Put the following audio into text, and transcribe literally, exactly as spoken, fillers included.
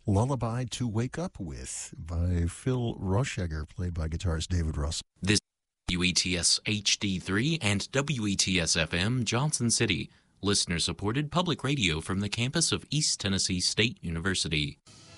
Lullaby to Wake Up With by Phil Roshegger, played by guitarist David Russell. This W E T S H D three and W E T S F M Johnson City, listener-supported public radio from the campus of East Tennessee State University.